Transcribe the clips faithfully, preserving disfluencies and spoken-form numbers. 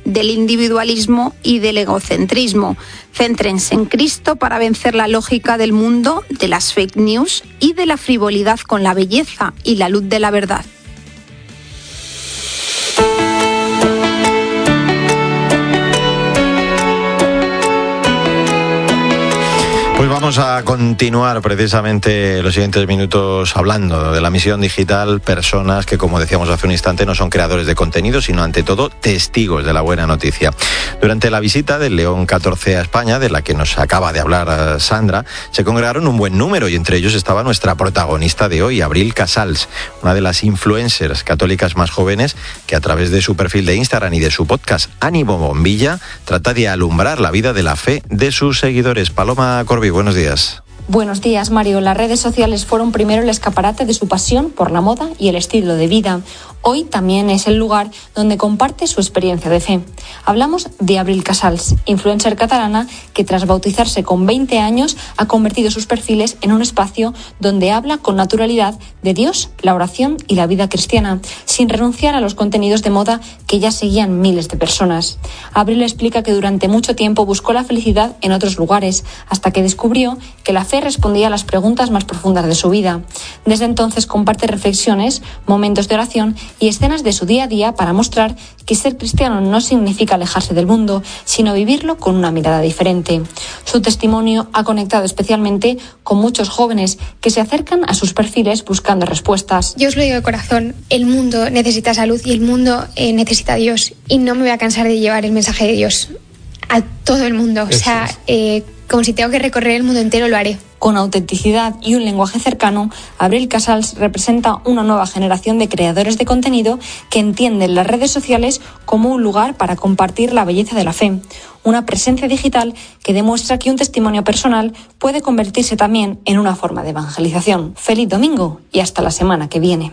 del individualismo y del egocentrismo. Céntrense en Cristo para vencer la lógica del mundo, de las fake news y de la frivolidad con la belleza y la luz de la verdad. Pues vamos a continuar precisamente los siguientes minutos hablando de la misión digital, personas que, como decíamos hace un instante, no son creadores de contenido, sino ante todo testigos de la buena noticia. Durante la visita del León catorce a España, de la que nos acaba de hablar Sandra, se congregaron un buen número y entre ellos estaba nuestra protagonista de hoy, Abril Casals, una de las influencers católicas más jóvenes que a través de su perfil de Instagram y de su podcast Ánimo Bombilla trata de alumbrar la vida de la fe de sus seguidores. Paloma Corbi, buenos días. Buenos días, Mario. Las redes sociales fueron primero el escaparate de su pasión por la moda y el estilo de vida. Hoy también es el lugar donde comparte su experiencia de fe. Hablamos de Abril Casals, influencer catalana que tras bautizarse con veinte años ha convertido sus perfiles en un espacio donde habla con naturalidad de Dios, la oración y la vida cristiana, sin renunciar a los contenidos de moda que ya seguían miles de personas. Abril explica que durante mucho tiempo buscó la felicidad en otros lugares, hasta que descubrió que la fe respondía a las preguntas más profundas de su vida. Desde entonces comparte reflexiones, momentos de oración y escenas de su día a día para mostrar que ser cristiano no significa alejarse del mundo, sino vivirlo con una mirada diferente. Su testimonio ha conectado especialmente con muchos jóvenes que se acercan a sus perfiles buscando respuestas. Yo os lo digo de corazón, el mundo necesita salud y el mundo eh, necesita a Dios, y no me voy a cansar de llevar el mensaje de Dios a todo el mundo. O sea, eh, como si tengo que recorrer el mundo entero, lo haré. Con autenticidad y un lenguaje cercano, Abril Casals representa una nueva generación de creadores de contenido que entienden las redes sociales como un lugar para compartir la belleza de la fe. Una presencia digital que demuestra que un testimonio personal puede convertirse también en una forma de evangelización. Feliz domingo y hasta la semana que viene.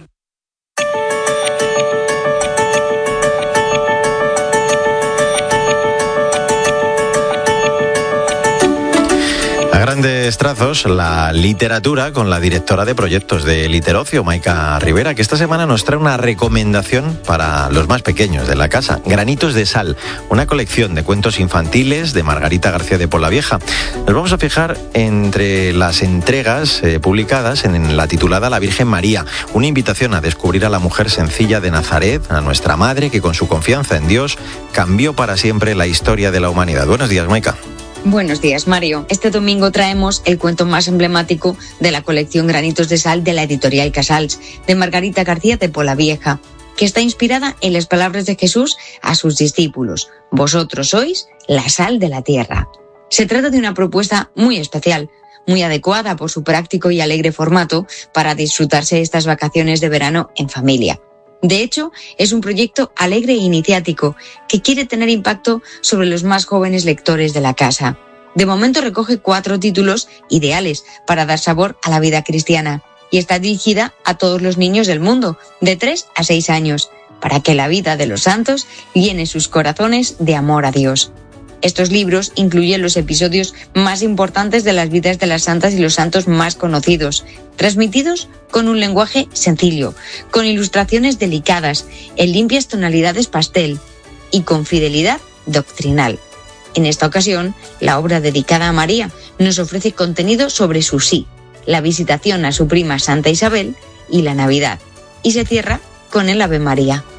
A grandes trazos, la literatura con la directora de proyectos de Literocio, Maika Rivera, que esta semana nos trae una recomendación para los más pequeños de la casa. Granitos de sal, una colección de cuentos infantiles de Margarita García de Polavieja. Nos vamos a fijar entre las entregas eh, publicadas en la titulada La Virgen María, una invitación a descubrir a la mujer sencilla de Nazaret, a nuestra madre que con su confianza en Dios cambió para siempre la historia de la humanidad. Buenos días, Maika. Buenos días, Mario. Este domingo traemos el cuento más emblemático de la colección Granitos de Sal de la editorial Casals, de Margarita García de Polavieja, que está inspirada en las palabras de Jesús a sus discípulos: vosotros sois la sal de la tierra. Se trata de una propuesta muy especial, muy adecuada por su práctico y alegre formato para disfrutarse estas vacaciones de verano en familia. De hecho, es un proyecto alegre e iniciático que quiere tener impacto sobre los más jóvenes lectores de la casa. De momento recoge cuatro títulos ideales para dar sabor a la vida cristiana y está dirigida a todos los niños del mundo, de tres a seis años, para que la vida de los santos llene sus corazones de amor a Dios. Estos libros incluyen los episodios más importantes de las vidas de las santas y los santos más conocidos, transmitidos con un lenguaje sencillo, con ilustraciones delicadas, en limpias tonalidades pastel y con fidelidad doctrinal. En esta ocasión, la obra dedicada a María nos ofrece contenido sobre su sí, la visitación a su prima Santa Isabel y la Navidad, y se cierra con el Ave María.